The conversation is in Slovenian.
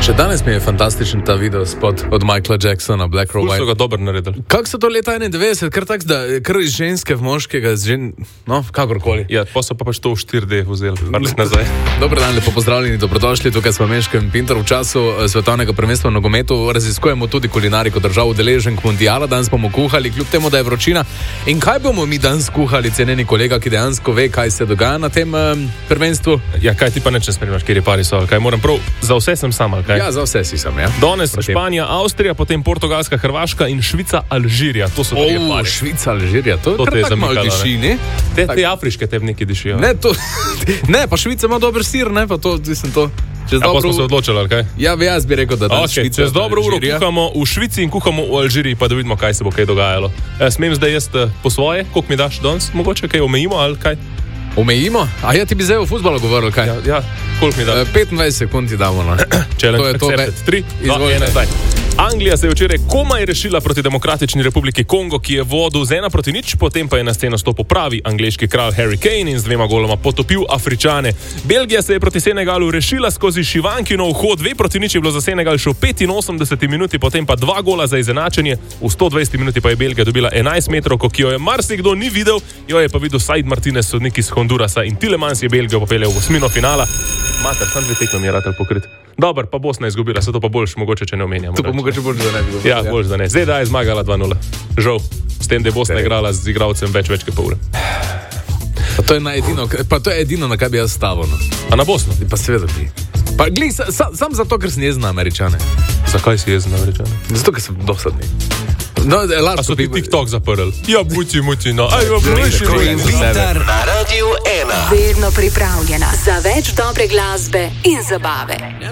Še danes mi je fantastičen ta video spot od Michaela Jacksona, Black or White. So ga dobro naredili. Kako so to leta 91, kar iz ženske v moškega, no, kakorkoli. Ja, pa so pa pač to v 4D vzeli, nazaj. Dobar dan, lepo pozdravljeni, dobrodošli, tukaj smo Meško in Pintar. V času svetovnega prvenstva v nogometu raziskujemo tudi kulinariko držav udeleženk mundiala. Danes bomo kuhali, kljub temu, da je vročina. In kaj bomo mi danes kuhali, cenjeni kolega, ki dejansko ve, kaj se dogaja na tem prvenstvu? Ja, kaj ti pa neče spremljaš, kjer je pari so, kaj moram prav, za vse sem sam, ali kaj? Ja, za vse si sam, ja. Danes Španija, Avstrija, potem Portugalska, Hrvaška in Švica, Alžirija. To so tri pari. Švica, Alžirija, to te je tako malo zamikalo, diši, ne? Te afriške te neki dišijo. Ne, pa Švica ima dober sir, ne, pa to, mislim, to... Pa smo se odločili, ali kaj? Ja, jaz bi rekel, da Švica... Čez dobro uro kuhamo v Švici in kuhamo v Alžiriji, pa da vidimo, kaj se bo kaj dogajalo. Smem zdaj jaz po svoje, koliko mi daš danes, mogoče kaj omejimo, ali kaj? Omejimo? A ja, ti bi zdaj o futbalu govoril, kaj? Ja, koliko mi daš? 25 sekund ti damo, no. Challenge accepted. 3, 2, 1, zdaj. Anglija se je včeraj komaj rešila proti Demokratični republiki Kongo, ki je vodil z 1-0, potem pa je na sceno stopil pravi angleški kralj Harry Kane in z 2 goloma potopil Afričane. Belgija se je proti Senegalu rešila skozi Šivankinov hod, 2-0 je bilo za Senegal še v 85 minuti, potem pa 2 gola za izenačenje, v 120 minuti pa je Belgija dobila 11 metrovko, ki jo je marsikdo ni videl, jo je pa videl Said Martinez, sodnik iz Hondurasa, in Tielemans je Belgijo popeljal v 8. finala. Mater, sam 2 tekme mi je ratelj pokrit. Dobar, pa Bosna je izgubila, se to pa boljš, mogoče, če ne omenjamo. To pa mogoče boljš, da ne bi bilo. Ja, boljš, da ne. ZDA je zmagala 2-0. Žal, s tem, da je Bosna igrala z igralcem več kot pol ure. Pa to je edino, na kaj bi jaz stavil. No. A na Bosno? Pa seveda ti. Pa glej, sam zato, ker sem jezen na Američane. Zakaj si jezen na Američane? Zato, ker sem dosadni. No, a so ti TikTok zaprli? Ja, muci, no. Na Radio 1. Vedno pripravljena za več dobre glasbe in zabave.